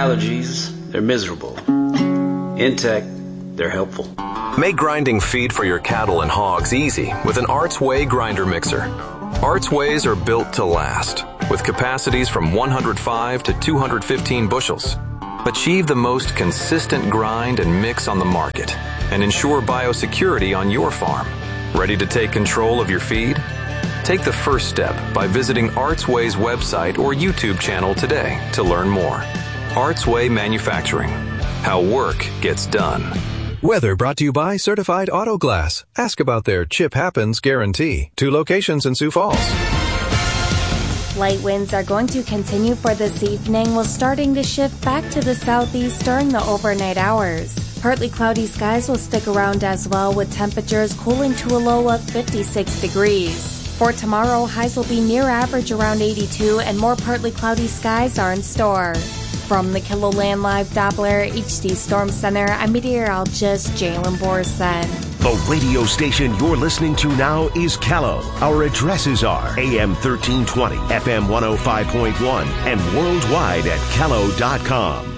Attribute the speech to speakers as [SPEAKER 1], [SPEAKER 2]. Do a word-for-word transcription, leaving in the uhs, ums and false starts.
[SPEAKER 1] allergies, they're miserable. In tech, they're helpful.
[SPEAKER 2] Make grinding feed for your cattle and hogs easy with an Arts Way grinder mixer. Arts Ways are built to last, with capacities from one hundred five to two hundred fifteen bushels. Achieve the most consistent grind and mix on the market, and ensure biosecurity on your farm. Ready to take control of your feed? Take the first step by visiting Arts Way's website or YouTube channel today to learn more. Arts Way Manufacturing. How work gets done.
[SPEAKER 3] Weather brought to you by Certified Auto Glass. Ask about their Chip Happens guarantee. Two locations in Sioux Falls.
[SPEAKER 4] Light winds are going to continue for this evening, with starting to shift back to the southeast during the overnight hours. Partly cloudy skies will stick around as well, with temperatures cooling to a low of fifty-six degrees. For tomorrow, highs will be near average around eighty-two, and more partly cloudy skies are in store. From the KILOLAND Live Doppler H D Storm Center, I'm meteorologist Jalen Borson.
[SPEAKER 5] The radio station you're listening to now is Callow. Our addresses are A M thirteen twenty, F M one oh five point one, and worldwide at callow dot com.